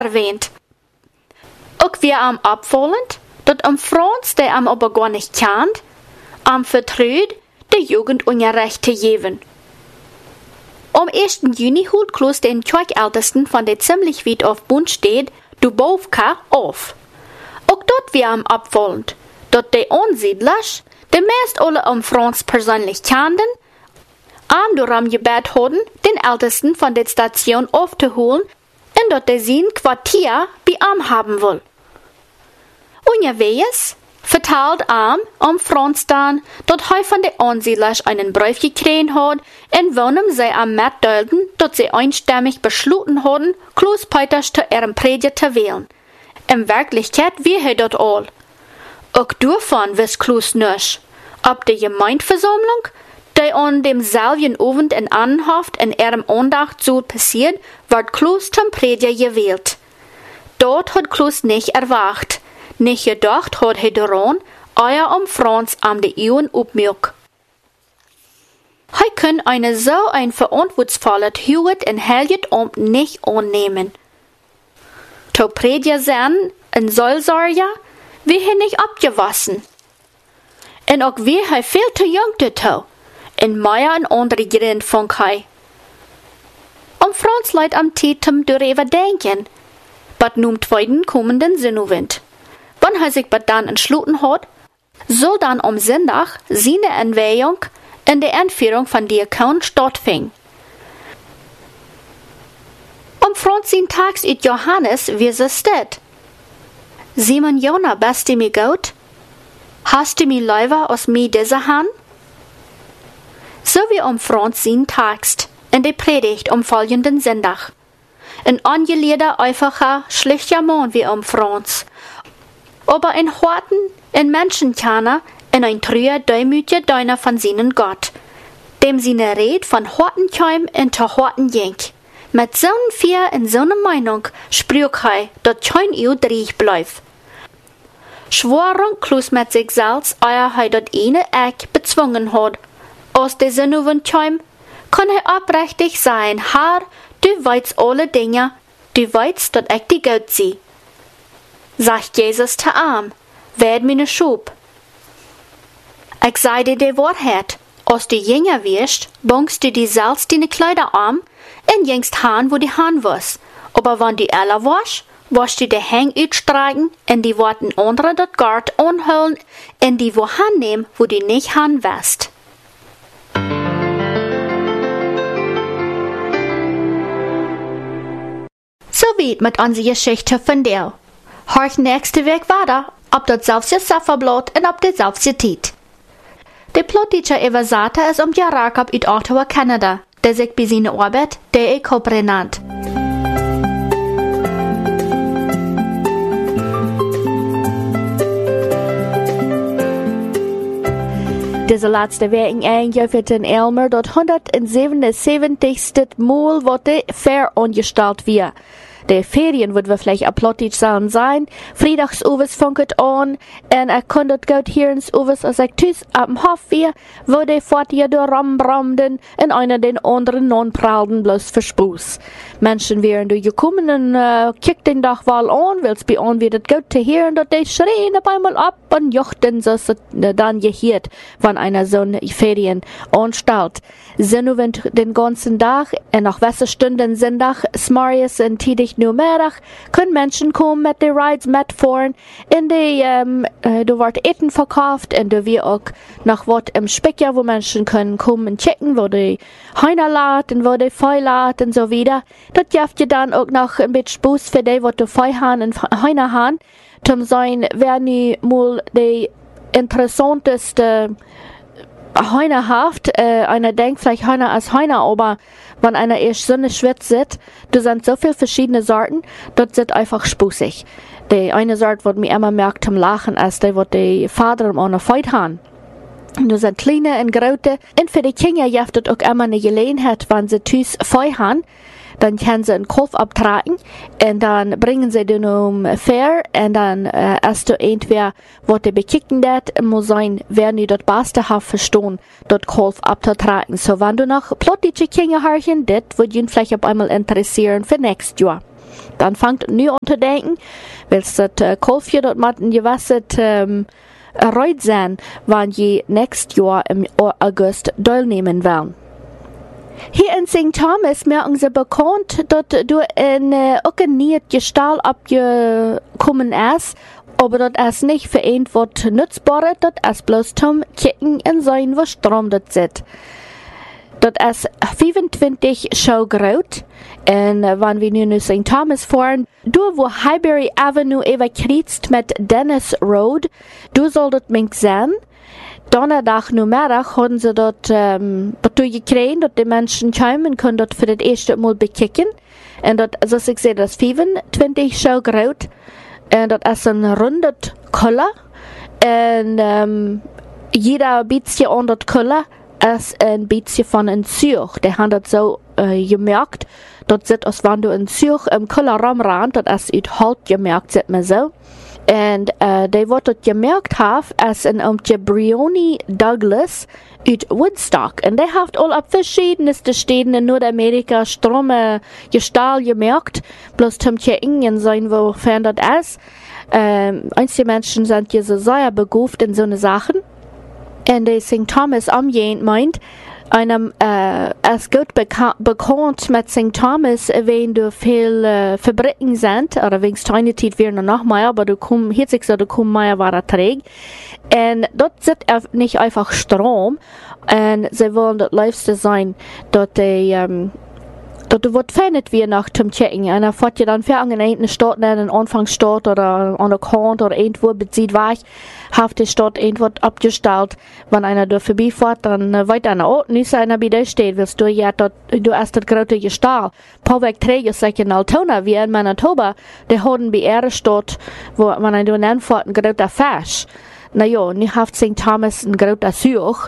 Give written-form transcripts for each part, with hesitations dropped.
erwähnt. Auch wir am abwollend, dat am Franz, der am aber gar nicht kennt, am vertrüd, der Jugend Unrechte geben. Am 1. Juni holt Kloos den Kirchältesten von der ziemlich weit auf Bund steht, Dubovka, auf. Auch dort wir am abwollend, dort der Ansiedlers, der meist alle am Franz persönlich kannten, am durch am Gebet hatten, den Ältesten von der Station aufzuholen, und dort der sein Quartier bei am haben will. Und ja weiß, verteilt am Franz dann, dort er von den Ansiedlers einen Brief gekriegt hat, in wonem sie am Mitteilten, dort sie einstimmig beschlossen hatten, Kloos Peiters zu ihrem Prediger zu wählen. In Wirklichkeit wir dort all. Auch davon wiss Kloos nicht. Ob die Gemeindeversammlung, die an demselben Abend in Anhaft in ihrem Andacht so passiert, wird Kloos zum Prediger gewählt. Dort hat Kloos nicht erwacht. Nicht gedacht hat daran, euer Franz am de Ehren upmürk. Hij kann eine so ein verantwortungsvolles Huwet in helget Amt nicht annehmen. To Prediger sein, in Seelsorger, wir haben nicht abgewassen. Und auch wir haben viel zu jung dazu. In Meier und andere Grund von hei. Franz leid am Titem darüber denken, bat nun zweiten kommenden Sinnowind. Wann er sich dann entschlossen hat, soll dann am Sonntag seine Entweihung in der Entführung von Diakon stattfinden. Franz sein Tags ut Johannes, wie sie steht. Simon Jona, bist du mir gut? Hast du mir Leiber aus mir diese Hand? So wie Franz sein Text in der Predigt am folgenden Sonntag. Ein angelehter, einfacher, schlichter Mann wie Franz. Aber ein harten, ein Menschenkenner, und ein treuer, demütiger Diener von seinen Gott, dem seine Rede von harten Keim und zu harten Jenk. Mit so'n Vier und so'ne Meinung sprüch er, dat kein übrig bleibt. Schworen Kloos mit sich selbst, ehe er dat eine Eck bezwungen hat. Aus der Sinnowen Keim kann er abrechtig sein, Herr, du weißt alle Dinge, du weißt, dat ich die Gott sie. Sagt Jesus zu ihm, werd meine Schub. Ich sei dir die Wahrheit, als du jünger wirst, bongst du dir selbst deine Kleider an, und jengst Hahn, wo die Hahn was. Aber wenn du älter warst, wirst du die Hang utstreichen, und die Worten andere dat Gart anholen, und die wo Hahn nehmen, wo du nicht Hahn wärst. So weit mit unserer Geschichte von dir. Horch nächste Weg weiter, ob das selbst ihr Safferblatt und ob das selbst ihr Tiet. Der Plottische Evasator ist Jarakab uit Ottawa, Kanada, der sich bei seiner Arbeit der Cobra nennt. Diese letzte Woche in in Elmer, dort 177. Mal wurde fair angestellt wird. De Ferien wird wir vielleicht aplottig sein. Freitags uwes funket an, en kann dort gut hier ins uwes, als ich tüs am Hof wir, wo de fort hier door rambramden, en einer den anderen non-pralden bloß verspuß. Menschen wären du gekommen und kick den Dach mal an, willst bei an wie das gut zu hören, dort de schreien auf einmal ab und jochten so dann gehört, wann einer so eine Ferien anstellt. Sinnowend den ganzen Tag, en nach Wässerstunden Sonntag, Smarius und tidig nur Mittag, können Menschen kommen mit den Rides mitfahren, in die, du wird Essen verkauft, und du wir auch nach was im Specker, wo Menschen können kommen und checken, wo die Heiner laden, wo die Feu laden und so wieder. Das gibt ja dann auch noch ein bisschen Spaß für die, was du Feu haben und Heiner haben, zum sein, wer nie mal die interessanteste Heiner haft, einer denkt vielleicht Heiner als Heiner, aber wenn einer erst so eine Schwitz sitzt, da sind so viele verschiedene Sorten, dort sind einfach spußig. Die eine Sorte, wird mir immer merkt zum Lachen, als die, was die Vater am anderen Feit haben. Da sind kleine und große, und für die Kinder gibt es auch immer eine Gelegenheit, wenn sie tüß Feu haben, dann können sie einen Kopf abtragen, und dann bringen sie den fair, und dann erst du entweder, was die bekicken dat, muss sein, wer nie dort Beste hat verstehen, dort Kopf abzutragen. So, wenn du noch plottische Kinder hast, das würde ihn vielleicht auf einmal interessieren für nächstes Jahr. Dann fangt nu an zu denken, weil das Kolfje dort mit in gewasset erreut sein, wann je nächstes Jahr im August teilnehmen werden. Hier in St. Thomas merken sie bekannt, dass du in auch nicht Gestalt abgekommen ist, aber das ist nicht für irgendwas nutzbar, das ist bloß zum Kicken in sein, was Strom dort sitzt. Das ist 25 Schau groß. Und wenn wir nun in St. Thomas fahren, du wo Highbury Avenue überkreuzt mit Dennis Road, du solltet mich sehen. Donnerstag Nachmittag haben sie dort gekriegt, dass die Menschen kommen können dort für das erste Mal bekicken. Und dort, also ich sehe, das 25 Schau groß. Und das ist ein rundes Color. Und jeder bisschen an das Color ist ein bisschen von einem Zürich. Der hat das so gemerkt. Dort sieht aus, wenn du in Zürich im Colorraum ran, das ist halt gemerkt, sieht man so. Und die, was das gemerkt haben, ist ein Brioni Douglas aus Woodstock. Und der hat all ab verschiedensten Städten in Nordamerika Strome Gestalt gemerkt, bloß zum Ingen sein, wofern das ist. Einige Menschen sind hier so sehr begabt in so eine Sachen. Und der St. Thomas umgehend meint, einem es gut bekannt mit St. Thomas, wenn du viel Fabriken sind, oder wegen der Zeit wir noch mehr, aber du kommst, hier sich so, du kommst mehr war träg. Und dort sitzt nicht einfach Strom, und sie wollen das Liebste sein, dort die, dort wird fändet wir nach zum Checken. Und dann fährt ihr dann für eine Stadt, in den Anfangsstadt oder an der Kant oder irgendwo bezieht war, hat die Stadt irgendwo abgestellt. Wenn einer da vorbeifährt, dann weiß einer, oh, nicht einer bei dir steht, willst du ja dort, du hast das große Gestalt. Pauweg Träger sagt in Altona, wie in Manitoba, die haben bei ihrer Stadt, wo man einen anfährt, ein großer Fisch. Naja, nicht hat St. Thomas ein großer Such.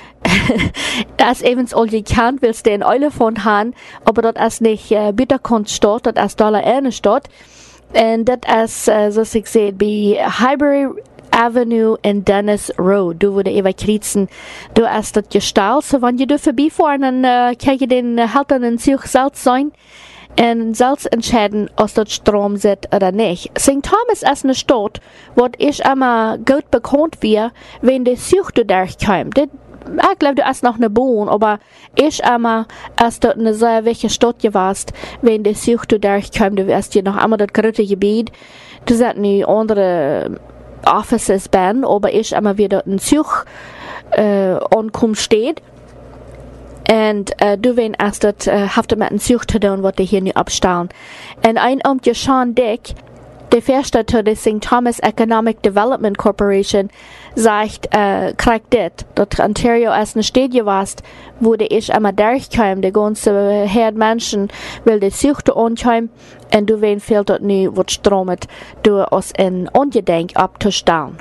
Das evens all gekannt willst du ein Elefant haben, aber das ist nicht Bitterkunststadt, das ist Dollar eine Stadt. Und das ist, so ich sehe, bei Highbury Avenue in Dennis Road. Du wurde überkreuzen. Du hast das Gestalt, so wenn du vorbeifahren, dann kann je den Haltern in Zürich selbst sein und selbst entscheiden, ob dort Strom sitzt oder nicht. St. Thomas ist eine Stadt, wo ich immer gut bekannt wird, wenn die Zürich durchkommt. Ich glaube, du hast noch eine Bohnen, aber ich einmal, als dort eine sehr wichtige Stadt warst, wenn die Sucht durchkommt, du wirst hier noch einmal das große Gebiet, du sind nie andere Offices ben, aber ich einmal wieder in Sucht ankommt steht. Und du wenn erst dort haft mit einem Sucht zu tun, was die hier nicht abstellen. Und ein Amtje Sean Dick, der Vorstand der St. Thomas Economic Development Corporation, sagt, kriegt das, dass Ontario als eine Städte warst, wo ich einmal durchkam, die ganze Herd Menschen will die Suchte ankommen, und du wen fehlt dort nie, was stromet, du aus ein Ungedenk abzustellen.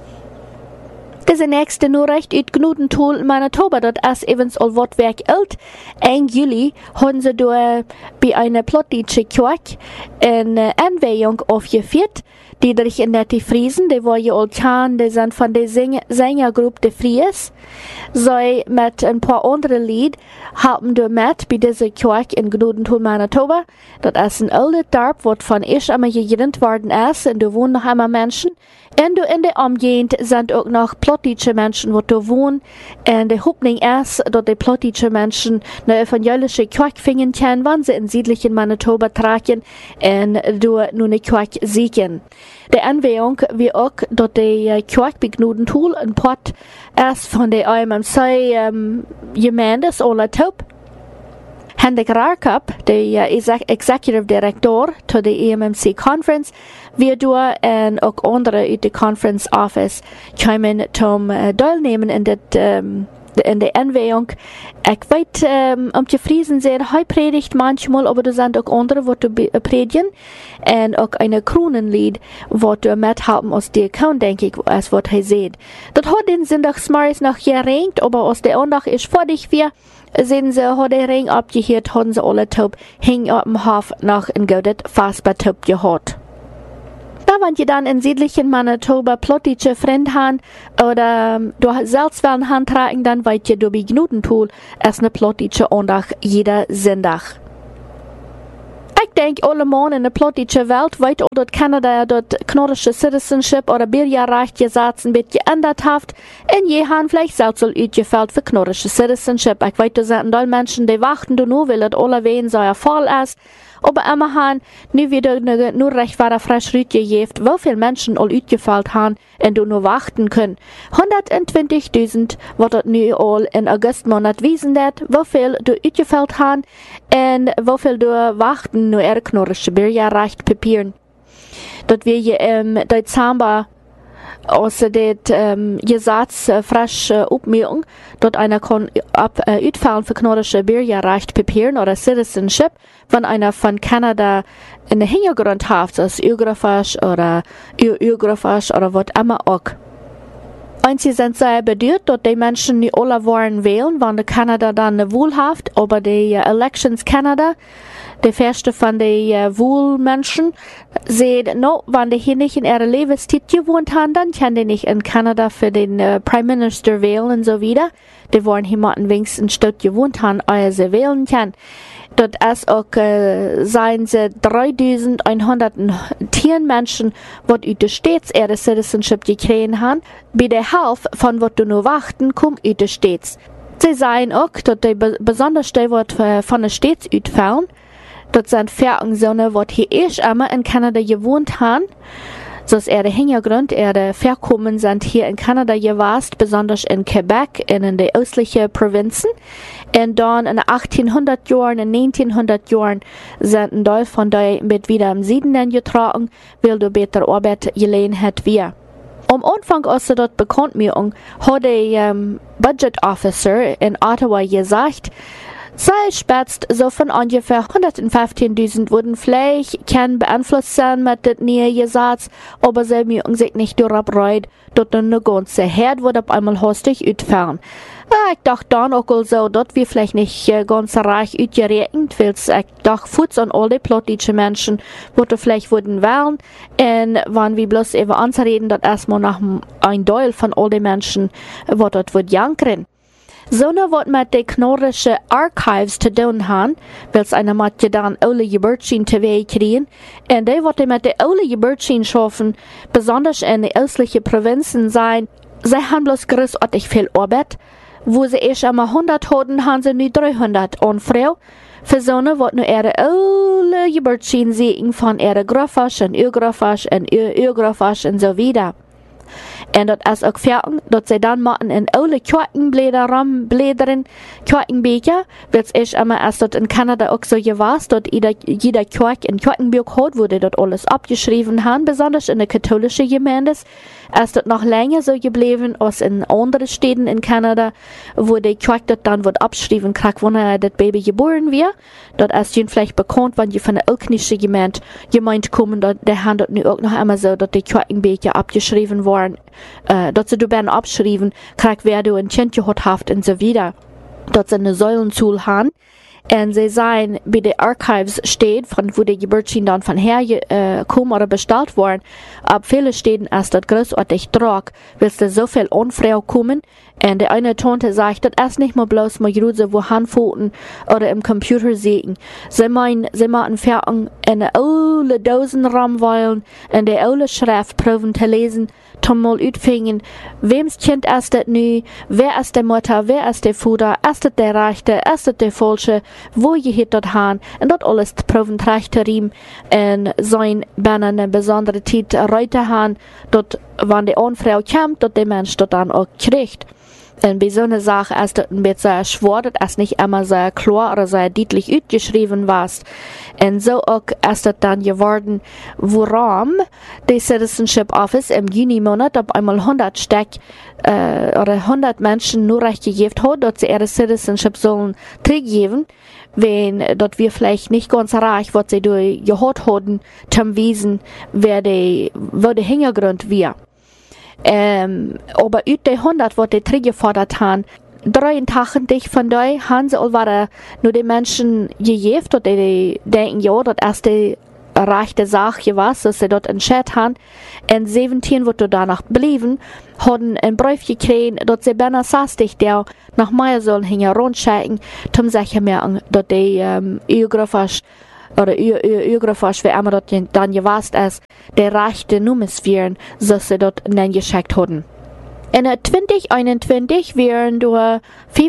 Diese nächste Nachricht aus Gnudenthal in Manitoba, das ist evens all wat werk alt. 1 Juli haben sie da bei einer plottische Kirche eine Anweihung aufgeführt, die durch in der Friesen, die war ja all kann, die sind von der Sängergruppe de Fries. Sie mit ein paar anderen Lied haben da mit bei dieser Kirche in Gnudenthal, Manitoba. Das ist ein altes Dorf, was von ich einmal gegründet worden ist, und da wohnen noch einmal Menschen. Und in der Umgegend sind auch noch plottische Menschen, die da wohnen. Und die Hoffnung ist, dass die plottische Menschen eine evangelische Kirche finden können, wenn sie in südlichen Manitoba tragen und da nur eine Kirche siegen. Die Anweihung wie auch, dass die Kirche bei Gnudenthal ein Port ist von der IMMC Gemeinde, alle Taub. Hendrik Rarkap, der Executive Director to der EMMC Conference, wir durch und auch andere aus der Conference Office kommen zum teilnehmen in der Anweihung. Ich weiß, die Friesen sehr heu predigt manchmal, aber da sind auch andere, die predigen, und auch eine Kronenlied, wo du mithalten aus der Account, denke ich, als was er sieht. Das hat den Sonntagsmorgens noch geringt, aber aus der Ondach ist vor dich wir, sehen sie, hat der Ring abgehört, haben sie alle taub, hing auf dem Hof noch ein gutes Fassbar taub gehabt. Da, wenn ihr dann in südlichen Manitoba plottische Freunde haben, oder du selbst wollen handtragen, dann weißt ihr, du bei Gnudenthal ist eine plottische Ondach jeder Sonntag. Ich denke, alle Mann in der politische Welt weit dort Kanada dort knorrische Citizenship oder Bürgerrecht gesetzt ein bisschen geändert hat. Und je haben vielleicht selbst uitgefällt für knorrische Citizenship. Ich weiß, da sind alle Menschen, die warten nur, weil das alle wen so ein Fall ist. Aber immerhin, nu wieder nur recht war frisch rütgejeft, wie viele Menschen all uitgefällt haben und du nur warten können. 120.000 wird das nu all in August Monat wiesen, wie viel du uitgefällt haben und wie viel du warten nur knorrische Bürgerrecht papieren. Dat wir je im Dezember außer det Gesetz frisch opmerken, dat einer kann uitfallen für knorrische Bürgerrecht papieren oder Citizenship, wenn einer von Kanada einen Hintergrund hat, als Geografisch oder Geografisch oder was immer auch. Einzig sind sehr bedeutet, dass die Menschen nicht alle wollen wählen, wenn Kanada dann eine Wahl hat, aber die Elections Kanada, die erste von den Wahlmenschen, sehen, no, wenn die hier nicht in ihrer Lebenszeit gewohnt haben, dann können die nicht in Kanada für den Prime Minister wählen und so wieder. Die wollen jemanden wenigstens dort gewohnt haben, ehe sie wählen können. Dort ist auch, seien sie 3.110 Menschen, die aus der States ihre Citizenship gekriegt haben. Bei der Hälfte von was du nur warten, kommt aus der States. Sie sagen auch, dass die besonders die, die von der States ausfallen, das sind Vergangen, die hier erst einmal in Kanada gewohnt haben. So ist der Hintergrund, Verkommen sind hier in Kanada gewesen, besonders in Quebec und in den östlichen Provinzen. Und dann in den 1800 Jahren, in den 1900 Jahren sind ein Teil von denen mit wieder im Süden getragen, weil du besser Arbeit gelegen hat wir. Am Anfang, als sie dort bekannt machen, hat der Budget Officer in Ottawa gesagt, sei spitzt so von ungefähr 115.000 würden vielleicht kann beeinflusst sein mit dem neuen Gesetz, aber sie mögen sich nicht darauf reut, dass eine ganze Herd wird auf einmal hastig ausfallen. Ich dachte dann auch so, dass wir vielleicht nicht ganz reich ausgerechnet, weil ich dachte, Fuß an all die politischen Menschen, die vielleicht würden wählen, und wenn wir bloß über anzureden, dass erstmal nach ein Teil von all den Menschen, was dort wird jankern. So ne wat mit de knorrische Archives zu tun haben, wils einer mat je dann alle Geburtschien teweeg kriegen, und die wat mit de alle Geburtschien schaffen, besonders in de östlichen Provinzen sein, sie haben bloß großartig viel Arbeit, wo sie erst einmal 100 hatten, haben sie nu 300 und Frau, für so ne wat nu ihre alle Geburtschien sehen von ihre Grafisch und Geografisch und so wieder. En dat is ook verken dat zij dan maken in oude kwartenbläderen, kwartenbeker, wils is immer erst dat in Kanada ook so gewas, dat jeder Kwark in Kwartenbuch hat, wurde dort alles abgeschrieben haben, besonders in der katholischen Gemeinde. Ist das noch länger so geblieben als in anderen Städten in Kanada, wo der Kwark dort dann wird abgeschrieben, wann das Baby geboren wird. Dort ist ihnen vielleicht bekannt, wenn die von der Ölknische Gemeinde kommen, der haben dort auch noch immer so, dass die Kwartenbeker abgeschrieben worden, dass sie werden abgeschrieben, wer du ein Kind gehabt hast und so wieder. Dort sie eine Säulenzuhl haben. Und sie sagen, bei den Archives steht, von wo die Geburtschien dann von her kommen oder bestellt worden, ab viele Städten ist das großartig trag, weil da so viel Unfrau kommen. Und der eine Tante sagt, das ist nicht mal bloß mal Grüße, wo Handfoten oder im Computer sehen. Sie machen Ferien in alle Dosen rumweilen, in der alle Schrift proben zu lesen, zum mal utfingen, wems Kind ist das nu, wer ist der Mutter, wer ist der Vater, ist das der Rechte, ist das der Falsche, wo je hit dort han, und dort alles proben zu riem, und sein ben eine besondere Zeit Reute han, dort, wann die Frau kommt, dort der Mensch dort dann auch kriegt. Und bei so einer Sache ist das ein bisschen schwer, dass nicht immer sehr klar oder sehr deutlich ausgeschrieben war. Und so auch ist das dann geworden, woran der Citizenship Office im Juni-Monat auf einmal 100 oder 100 Menschen nur recht gegeben hat, dass sie ihre Citizenship sollen zurückgeben, wenn dort wir vielleicht nicht ganz reich, was sie gehört hatten, zum Wiesen, wo der Hintergrund war. Aber über die 100, die die zurückgefordert haben, 83 von denen haben sie allweil nur die Menschen gegeben, dass die denken, ja, das ist die rechte Sache was, dass sie dort entschieden haben. Und 17, die danach blieben, haben einen Brief gekriegt, dass sie besser 60, der nach mir sollen hinterherumschicken, um sich zu merken, dass die geografisch oder übergeforscht, wie immer dort dann gewasst ist, der rechte Nummers wären, so sie dort nennen geschickt hatten. In 2021 wären durch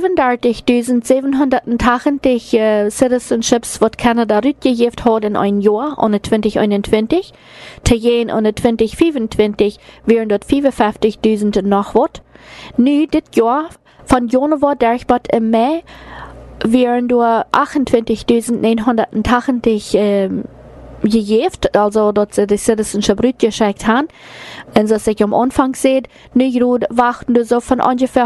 35.780 Citizenships, was Kanada rückgegeben hat in ein Jahr, und 2021. Tajen und 2025 wären dort 55.000 noch was. Nu, dit Jahr, von Januar durch im Mai, wären durch 28.980 gegeben, also dort sie die Citizenship rückgeschickt haben. Und so sich am Anfang sieht, Neugrod warten so von ungefähr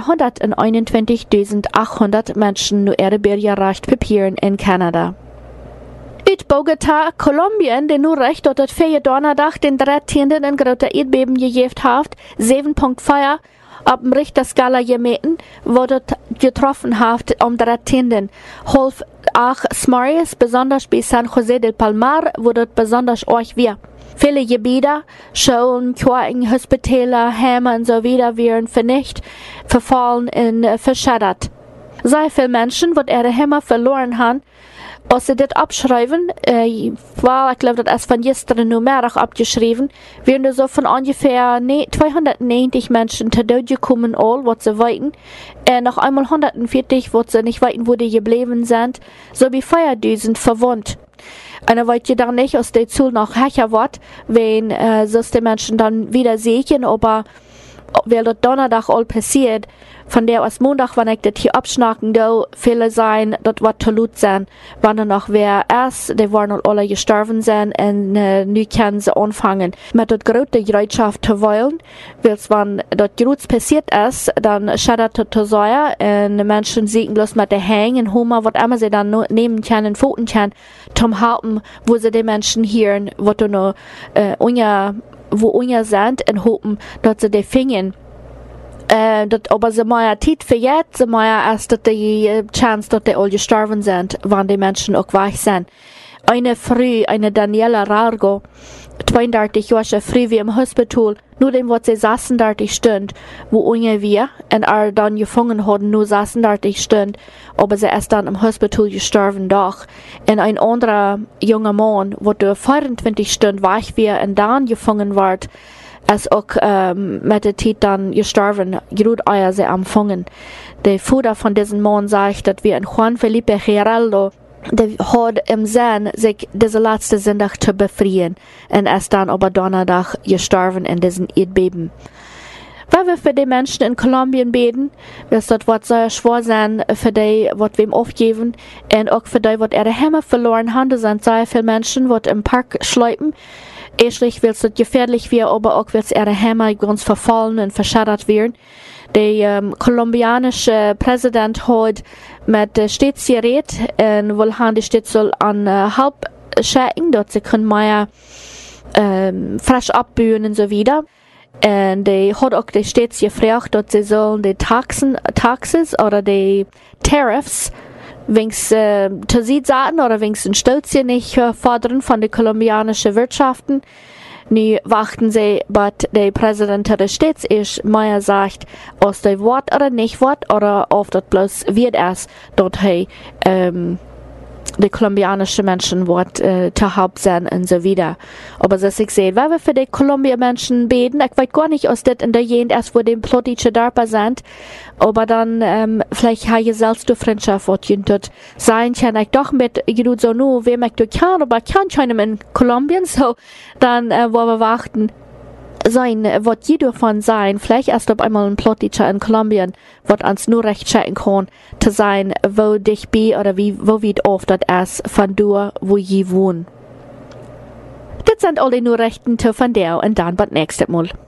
121.800 Menschen nur ihre Bürgerrecht papieren in Kanada. Uit Bogota, Kolumbien, der nur recht dort für Donnerstag den 13. ein großer Erdbeben gegeben hat, 7.4 auf dem Richterskala gemessen, wo dort getroffen hat am 13. Half auch Smarius, besonders bei San José del Palmar, wo dort besonders euch wir. Viele Gebiete, Schulen, Kirchen, Hospitäler, Heime und so weiter wären vernichtet, verfallen und verschadet. Sehr viele Menschen, die ihre Heime verloren haben, als sie das abschreiben, ich glaube, das ist von gestern nur mehr abgeschrieben, wären so von ungefähr 290 Menschen zu Tod gekommen, was sie wollten, noch einmal 140, was sie nicht wollten, wo die geblieben sind, sowie 4.000 verwundet. Und dann wollt ihr dann nicht, aus der Zahl noch höher wird, wenn so die Menschen dann wieder sehen, aber weil das Donnerstag all passiert, von der aus Montag, wenn ich das hier abschnacken, da viele sein, das wird zu laut sein, wenn dann noch wer erst, die waren alle gestorben sein, und nu können sie anfangen, mit der großen Bereitschaft zu wollen, weil wenn das groß passiert ist, dann schadet das zu sehr, und die Menschen sehen bloß mit der Hängen, Hummer, was immer sie dann nehmen können, foten können, zum Halten, wo sie die Menschen hören, was du noch, wo unger sind, und hoffen, dass sie die fingen. Aber sie mehr Zeit für jetzt, sie mehr erst die Chance, dass die alle gestorben sind, wenn die Menschen auch weich sind. Eine Frau, eine Daniela Rargo, 32 Jahre früh wie im Hospital, nur dem, was sie 36 Stunden, wo unger wir, und dann gefangen haben, nur 36 Stunden, aber sie ist dann im Hospital gestorben doch. Und ein anderer junger Mann, wo durch 24 Stunden weich wir und dann gefangen wird, ist auch mit der Zeit dann gestorben, gerade euer sie empfangen. Der Vater von diesem Mann sagt, dass wir in Juan Felipe Geraldo, der hat im Sinn, sich diese letzte Sonntag zu befreien, und ist dann aber Donnerstag gestorben in diesem Erdbeben. Weil wir für die Menschen in Kolumbien beten, dass das wird sehr schwer sein, für die, was wir ihm aufgeben, und auch für die, was ihre Heimat verloren haben. Da sind sehr viele Menschen, die im Park schleipen. Erstlich wird es gefährlich werden, aber auch wird ihre Heimat ganz verfallen und verschadet werden. Der kolumbianische Präsident hat mit der Stadt geredet und will haben die Stadt soll an halb schicken, dort sie können mehr frisch abbauen und so weiter. Und der hat auch die Stadt gefragt, dass sie sollen die Taxes oder die Tariffs wings zu sie sagen oder wings ein Stolz nicht fordern von den kolumbianischen Wirtschaften. Nu warten sie, was der Präsident der Stadt ist, Meier sagt, aus der Wort oder nicht Wort oder auf das bloß wird es dort die kolumbianischen Menschen wird zu Haupt sein und so wieder. Aber das ich sehe, weil wir für die Kolumbien-Menschen beten, ich weiß gar nicht, aus das in der Jent erst, wo die politische Dörper sind, aber dann vielleicht habe ich selbst die Freundschaft, was dort sein kann, ich doch mit, ich so nur, wem ich dort kann, aber kann keinem in Kolumbien, so, dann wollen wir warten. Sein, was jeder davon sein, vielleicht erst auf einmal ein Plotteacher in Kolumbien, was uns nur recht checken kann, zu sein, wo dich bi oder wo wie oft das ist, von du, wo je wohnen. Das sind alle nur Rechten von der und dann bis nächstes Mal.